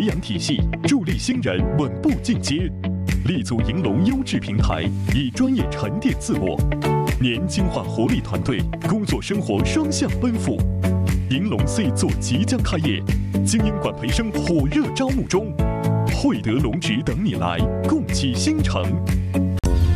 养体系，助力新人稳步进阶。立足银龙优质平台，以专业沉淀自我，年轻化活力团队，工作生活双向奔赴。银龙 C 座即将开业，精英管培生火热招募中，惠德龙职等你来，共启新城。